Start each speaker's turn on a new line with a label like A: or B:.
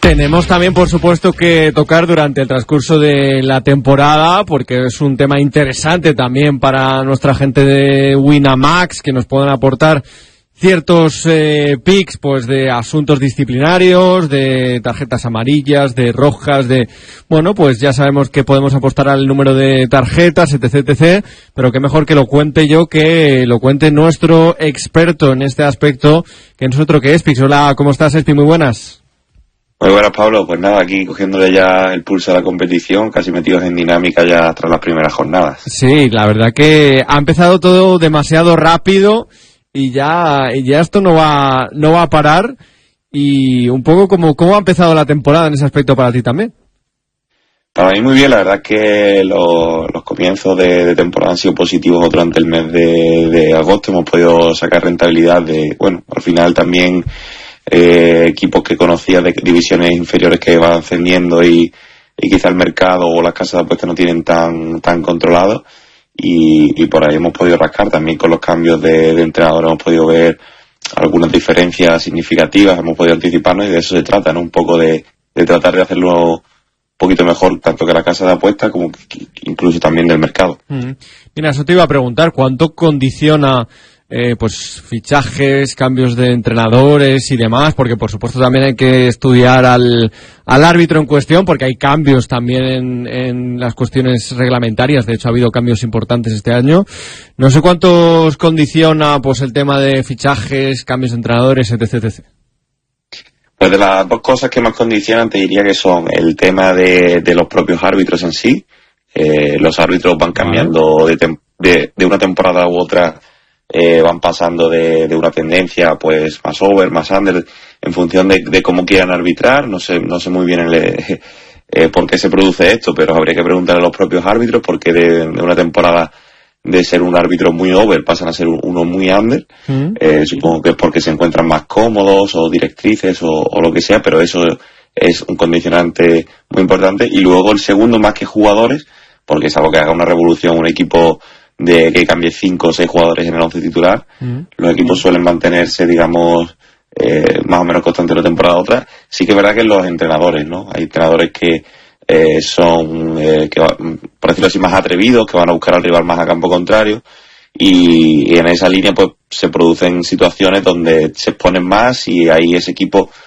A: tenemos también, por supuesto, que tocar durante el transcurso de la temporada, porque es un tema interesante también para nuestra gente de Winamax, que nos puedan aportar ciertos picks, pues de asuntos disciplinarios, de tarjetas amarillas, de rojas, bueno, pues ya sabemos que podemos apostar al número de tarjetas, etc, pero qué mejor que lo cuente yo, que lo cuente nuestro experto en este aspecto, que no es otro que Espix. Hola, ¿cómo estás, Espi? Muy buenas.
B: Muy buenas, Pablo. Pues nada, aquí cogiéndole ya el pulso a la competición, casi metidos en dinámica ya tras las primeras jornadas.
A: Sí, la verdad que ha empezado todo demasiado rápido y ya esto no va a parar. Y un poco ¿cómo ha empezado la temporada en ese aspecto para ti también?
B: Para mí muy bien, la verdad es que los comienzos de temporada han sido positivos durante el mes de agosto. Hemos podido sacar rentabilidad al final también equipos que conocía de divisiones inferiores que van ascendiendo y quizá el mercado o las casas de apuestas no tienen tan controlado. Y por ahí hemos podido rascar también con los cambios de entrenador, hemos podido ver algunas diferencias significativas, hemos podido anticiparnos y de eso se trata, ¿no? Un poco de tratar de hacerlo un poquito mejor, tanto que la casa de apuestas como que incluso también del mercado.
A: Mira, eso te iba a preguntar, ¿cuánto condiciona pues fichajes, cambios de entrenadores y demás? Porque por supuesto también hay que estudiar al árbitro en cuestión, porque hay cambios también en las cuestiones reglamentarias. De hecho ha habido cambios importantes este año. No sé cuántos condiciona pues el tema de fichajes, cambios de entrenadores, etc.
B: Pues de las dos cosas que más condicionan te diría que son el tema de los propios árbitros en sí. Los árbitros van cambiando de una temporada u otra. Van pasando de una tendencia pues más over, más under, en función de cómo quieran arbitrar. No sé muy bien por qué se produce esto, pero habría que preguntar a los propios árbitros, porque de una temporada de ser un árbitro muy over pasan a ser uno muy under. Supongo que es porque se encuentran más cómodos o directrices o lo que sea, pero eso es un condicionante muy importante. Y luego el segundo, más que jugadores, porque es algo que haga una revolución un equipo de que cambie 5 o 6 jugadores en el 11 titular. Los equipos suelen mantenerse, digamos, más o menos constantes de una temporada a otra. Sí que es verdad que los entrenadores, ¿no? Hay entrenadores que son, por decirlo así, más atrevidos, que van a buscar al rival más a campo contrario, y en esa línea pues se producen situaciones donde se exponen más y ahí ese equipo